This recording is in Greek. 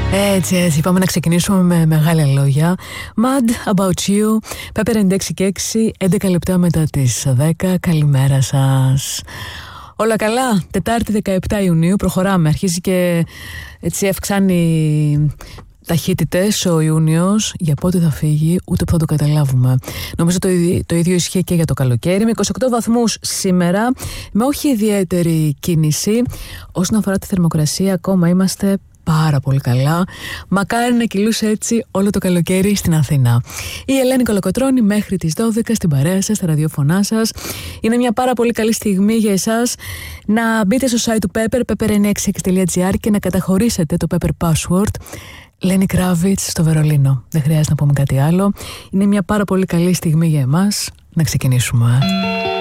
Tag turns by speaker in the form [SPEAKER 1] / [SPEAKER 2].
[SPEAKER 1] Έτσι, πάμε να ξεκινήσουμε με μεγάλα λόγια. Mad About You, Pepper and 6 και 6, 11 λεπτά μετά τις 10. Καλημέρα σας. Όλα καλά, Τετάρτη 17 Ιουνίου, προχωράμε. Αρχίζει και έτσι αυξάνει ταχύτητες ο Ιούνιος. Για πότε θα φύγει, ούτε που θα το καταλάβουμε. Νομίζω το ίδιο ισχύει και για το καλοκαίρι. Με 28 βαθμούς σήμερα, με όχι ιδιαίτερη κίνηση. Όσον αφορά τη θερμοκρασία, ακόμα είμαστε πάρα πολύ καλά. Μακάρι να κυλούσε έτσι όλο το καλοκαίρι στην Αθήνα. Η Ελένη Κολοκοτρώνη μέχρι τις 12 στην παρέα σας, στα ραδιοφωνά σας. Είναι μια πάρα πολύ καλή στιγμή για εσάς να μπείτε στο site του Pepper, pepper966.gr και να καταχωρήσετε το Pepper Password Lenny Kravitz στο Βερολίνο. Δεν χρειάζεται να πούμε κάτι άλλο. Είναι μια πάρα πολύ καλή στιγμή για εμάς να ξεκινήσουμε.